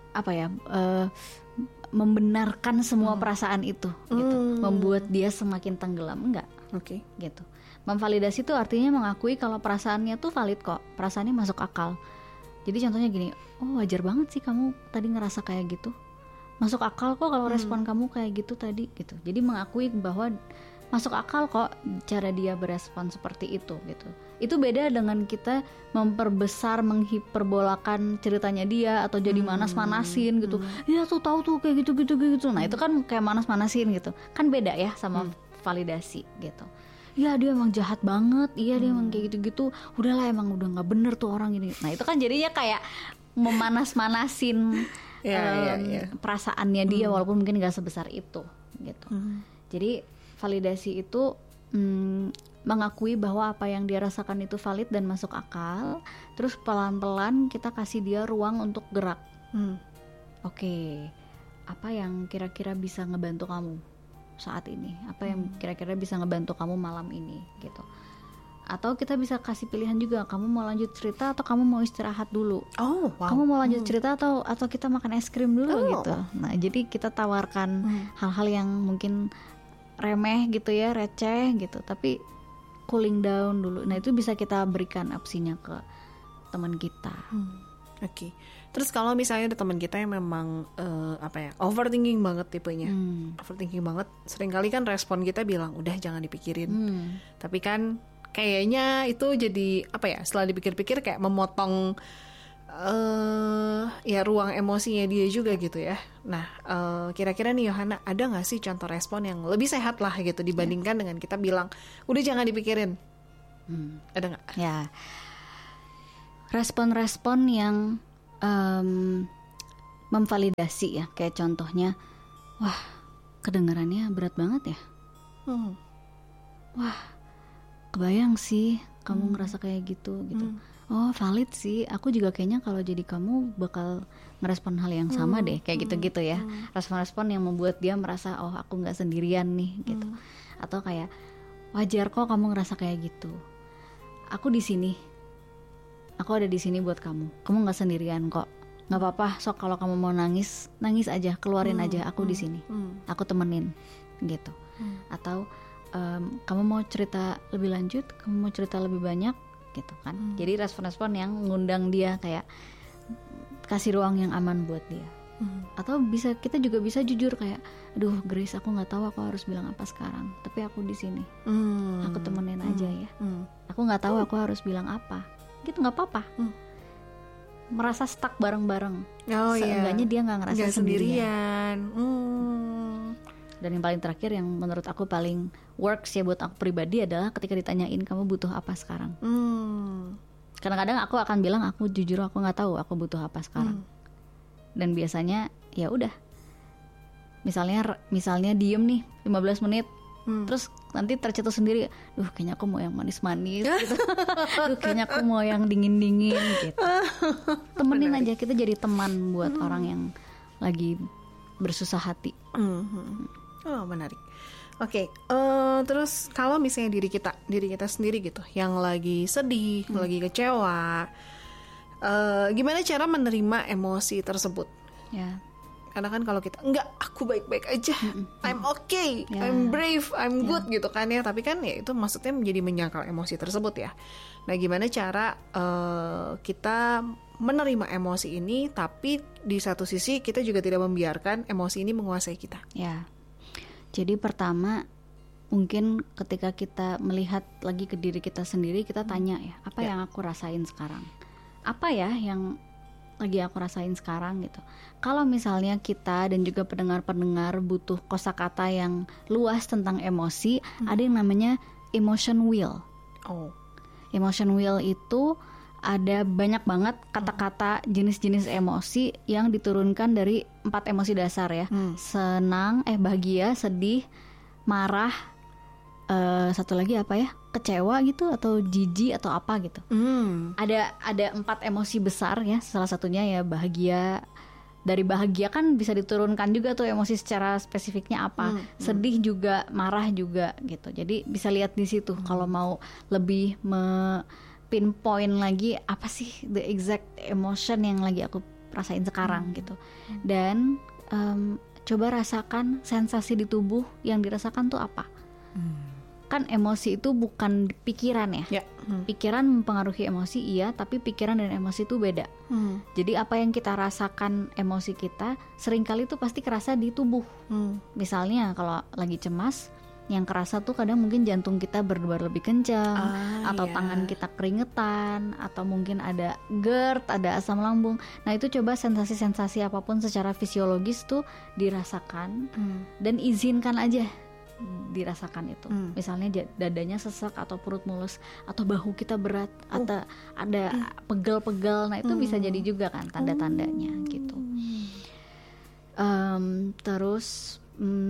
membenarkan semua perasaan itu gitu, membuat dia semakin tenggelam, enggak. Oke. Gitu. Memvalidasi itu artinya mengakui kalau perasaannya tuh valid kok, perasaannya masuk akal. Jadi contohnya gini, oh wajar banget sih kamu tadi ngerasa kayak gitu, masuk akal kok kalau respon kamu kayak gitu tadi gitu. Jadi mengakui bahwa masuk akal kok cara dia berespon seperti itu gitu. Itu beda dengan kita memperbesar, menghiperbolakan ceritanya dia atau jadi manas-manasin gitu. Ya tuh tahu tuh kayak gitu. Nah, itu kan kayak manas-manasin gitu. Kan beda ya sama validasi gitu. Ya dia emang jahat banget, iya dia emang kayak gitu-gitu. Udahlah emang udah nggak bener tuh orang ini. Nah, itu kan jadinya kayak memanas-manasin perasaannya dia walaupun mungkin nggak sebesar itu gitu. Jadi validasi itu mengakui bahwa apa yang dia rasakan itu valid dan masuk akal. Terus pelan-pelan kita kasih dia ruang untuk gerak. Oke, apa yang kira-kira bisa ngebantu kamu saat ini? Apa yang kira-kira bisa ngebantu kamu malam ini gitu? Atau kita bisa kasih pilihan juga, kamu mau lanjut cerita atau kamu mau istirahat dulu? Oh, wow. Kamu mau lanjut cerita atau kita makan es krim dulu gitu? Nah, jadi kita tawarkan hal-hal yang mungkin remeh gitu ya, receh gitu, tapi cooling down dulu. Nah, itu bisa kita berikan opsinya ke teman kita. Oke. Terus kalau misalnya ada teman kita yang memang overthinking banget tipenya, overthinking banget, seringkali kan respon kita bilang udah jangan dipikirin. Tapi kan kayaknya itu jadi setelah dipikir-pikir kayak memotong ruang emosinya dia juga gitu ya. Nah, kira-kira nih Yohana, ada nggak sih contoh respon yang lebih sehat lah gitu dibandingkan dengan kita bilang udah jangan dipikirin? Ada nggak? Ya, respon-respon yang memvalidasi ya, kayak contohnya, wah kedengarannya berat banget ya. Wah, kebayang sih kamu ngerasa kayak gitu. Oh valid sih, aku juga kayaknya kalau jadi kamu bakal ngerespon hal yang sama deh, kayak gitu-gitu ya. Respon-respon yang membuat dia merasa oh aku nggak sendirian nih gitu. Atau kayak wajar kok kamu ngerasa kayak gitu. Aku di sini, aku ada di sini buat kamu. Kamu nggak sendirian kok. Nggak apa-apa. Sok kalau kamu mau nangis, nangis aja, keluarin aja. Aku di sini, aku temenin gitu. Atau kamu mau cerita lebih lanjut, kamu mau cerita lebih banyak gitu kan. Jadi respon-respon yang ngundang dia, kayak kasih ruang yang aman buat dia. Atau kita juga bisa jujur kayak, aduh Grace, aku nggak tahu aku harus bilang apa sekarang, tapi aku di sini, aku temenin aja ya. Aku nggak tahu aku harus bilang apa, gitu, nggak apa-apa. Merasa stuck bareng-bareng, seenggaknya dia nggak ngerasa sendirian. Dan yang paling terakhir, yang menurut aku paling works ya buat aku pribadi, adalah ketika ditanyain kamu butuh apa sekarang. Kadang-kadang aku akan bilang, aku jujur aku nggak tahu aku butuh apa sekarang. Dan biasanya ya udah, misalnya diem nih 15 menit, terus nanti tercetus sendiri, kayaknya aku mau yang manis-manis gitu. Kayaknya aku mau yang dingin-dingin gitu. Temenin aja, kita jadi teman buat orang yang lagi bersusah hati. Oh, menarik. Oke, terus kalau misalnya diri kita sendiri gitu, yang lagi sedih, lagi kecewa, gimana cara menerima emosi tersebut? Ya. Karena kan kalau kita enggak, aku baik-baik aja, I'm okay, I'm brave, I'm good gitu kan ya. Tapi kan ya itu maksudnya menjadi menyangkal emosi tersebut ya. Nah, gimana cara kita menerima emosi ini, tapi di satu sisi kita juga tidak membiarkan emosi ini menguasai kita? Ya. Jadi pertama, mungkin ketika kita melihat lagi ke diri kita sendiri, kita tanya ya, apa yang aku rasain sekarang? Apa ya yang lagi aku rasain sekarang gitu. Kalau misalnya kita dan juga pendengar-pendengar butuh kosakata yang luas tentang emosi, ada yang namanya emotion wheel. Emotion wheel itu ada banyak banget kata-kata jenis-jenis emosi yang diturunkan dari 4 emosi dasar ya. Senang, bahagia, sedih, marah, satu lagi apa ya, kecewa gitu, atau jijik atau apa gitu. Ada 4 emosi besar ya. Salah satunya ya bahagia. Dari bahagia kan bisa diturunkan juga tuh emosi secara spesifiknya apa. Sedih juga, marah juga gitu. Jadi bisa lihat di situ kalau mau lebih pinpoint lagi apa sih the exact emotion yang lagi aku rasain sekarang gitu. Dan coba rasakan sensasi di tubuh yang dirasakan tuh apa. Kan emosi itu bukan pikiran ya. Pikiran mempengaruhi emosi iya, tapi pikiran dan emosi itu beda. Jadi apa yang kita rasakan emosi kita seringkali itu pasti kerasa di tubuh. Misalnya kalau lagi cemas, yang kerasa tuh kadang mungkin jantung kita berdebar lebih kencang, atau tangan kita keringetan, atau mungkin ada GERD, ada asam lambung. Nah itu coba sensasi-sensasi apapun secara fisiologis tuh dirasakan, dan izinkan aja dirasakan itu. Misalnya dadanya sesak atau perut mulus atau bahu kita berat atau ada pegel-pegel. Nah itu bisa jadi juga kan tanda-tandanya gitu. Terus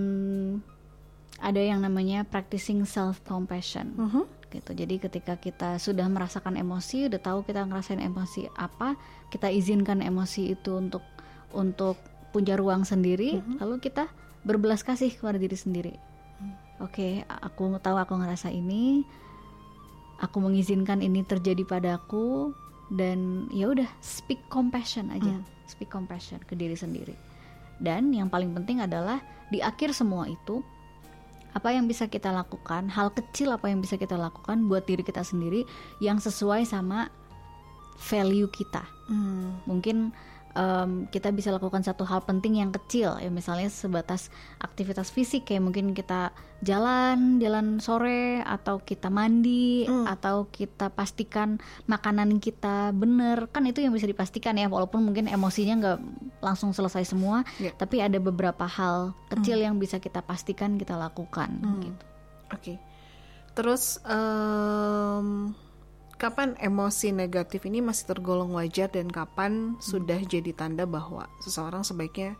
ada yang namanya practicing self compassion gitu. Jadi ketika kita sudah merasakan emosi, udah tahu kita ngerasain emosi apa, kita izinkan emosi itu untuk punya ruang sendiri, lalu kita berbelas kasih kepada diri sendiri. Oke, aku tahu aku ngerasa ini, aku mengizinkan ini terjadi padaku, dan ya udah speak compassion aja, speak compassion ke diri sendiri. Dan yang paling penting adalah di akhir semua itu, apa yang bisa kita lakukan, hal kecil apa yang bisa kita lakukan buat diri kita sendiri yang sesuai sama value kita. Mungkin kita bisa lakukan satu hal penting yang kecil ya, misalnya sebatas aktivitas fisik, kayak mungkin kita jalan sore, atau kita mandi, atau kita pastikan makanan kita bener, kan itu yang bisa dipastikan ya, walaupun mungkin emosinya nggak langsung selesai semua, tapi ada beberapa hal kecil yang bisa kita pastikan kita lakukan gitu. Oke. Terus kapan emosi negatif ini masih tergolong wajar dan kapan sudah jadi tanda bahwa seseorang sebaiknya